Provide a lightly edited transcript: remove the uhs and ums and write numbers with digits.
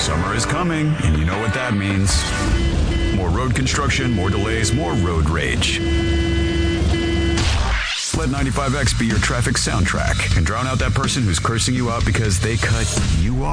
Summer is coming, and you know what that means. More road construction, more delays, more road rage. Let 95X be your traffic soundtrack and drown out that person who's cursing you out because they cut you off.